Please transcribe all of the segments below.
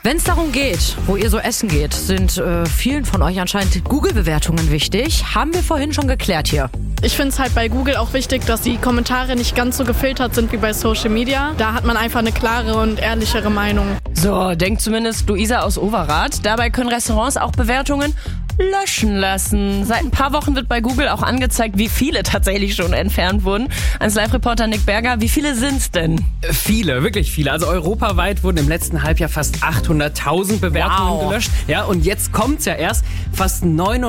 Wenn es darum geht, wo ihr so essen geht, sind vielen von euch anscheinend Google-Bewertungen wichtig. Haben wir vorhin schon geklärt hier. Ich finde es halt bei Google auch wichtig, dass die Kommentare nicht ganz so gefiltert sind wie bei Social Media. Da hat man einfach eine klare und ehrlichere Meinung. So, denkt zumindest Luisa aus Overath. Dabei können Restaurants auch Bewertungen löschen lassen. Seit ein paar Wochen wird bei Google auch angezeigt, wie viele tatsächlich schon entfernt wurden. Als Live-Reporter Nick Berger, wie viele sind's denn? Viele, wirklich viele. Also europaweit wurden im letzten Halbjahr fast 800.000 Bewertungen gelöscht. Ja, und jetzt kommt's ja erst fast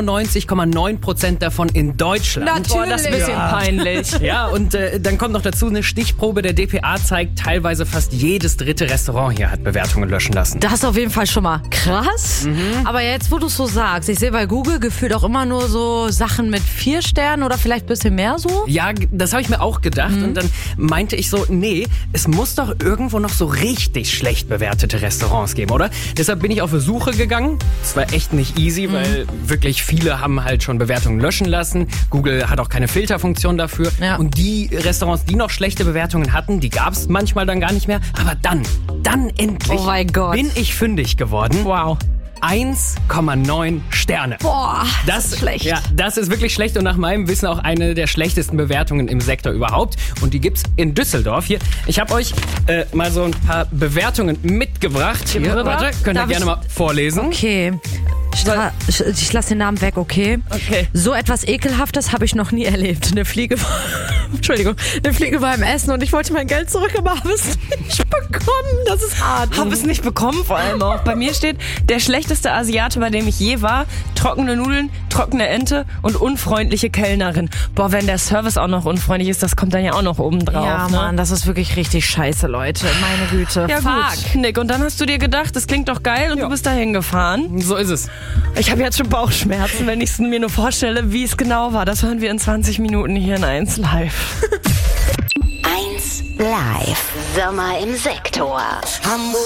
99,9% davon in Deutschland. Boah, das ist ein bisschen peinlich. Ja, und dann kommt noch dazu, eine Stichprobe der dpa zeigt, teilweise fast jedes dritte Restaurant hier hat Bewertungen löschen lassen. Das ist auf jeden Fall schon mal krass. Aber jetzt, wo du es so sagst, ich sehe bei Google gefühlt auch immer nur so Sachen mit 4 Sternen oder vielleicht ein bisschen mehr so. Ja, das habe ich mir auch gedacht. Und dann meinte ich so, nee, es muss doch irgendwo noch so richtig schlecht bewertete Restaurants geben, oder? Deshalb bin ich auf eine Suche gegangen. Es war echt nicht easy, weil wirklich viele haben halt schon Bewertungen löschen lassen. Google hat auch keine Filterfunktion dafür. Ja. Und die Restaurants, die noch schlechte Bewertungen hatten, die gab es manchmal dann gar nicht mehr. Aber dann endlich Oh mein Gott. bin ich fündig geworden. Wow. 1,9 Sterne. Boah, das ist schlecht. Ja, das ist wirklich schlecht und nach meinem Wissen auch eine der schlechtesten Bewertungen im Sektor überhaupt. Und die gibt's in Düsseldorf. Hier, ich habe euch mal so ein paar Bewertungen mitgebracht. Hier, warte, könnt ihr gerne mal vorlesen. Okay. Ich lasse den Namen weg, okay? Okay. So etwas Ekelhaftes habe ich noch nie erlebt. Eine Fliege war im Essen und ich wollte mein Geld zurück, aber habe es nicht bekommen. Das ist hart. Hab es nicht bekommen, vor allem auch. Bei mir steht, der schlechteste Asiate, bei dem ich je war, trockene Nudeln, trockene Ente und unfreundliche Kellnerin. Boah, wenn der Service auch noch unfreundlich ist, das kommt dann ja auch noch oben drauf. Ja, ne? Mann, das ist wirklich richtig scheiße, Leute. Meine Güte. Ja, gut. Nick, und dann hast du dir gedacht, das klingt doch geil und du bist da hingefahren. So ist es. Ich habe jetzt schon Bauchschmerzen, wenn ich es mir nur vorstelle, wie es genau war. Das hören wir in 20 Minuten hier in 1 Live. 1 Live. Sommer im Sektor. Hamburg.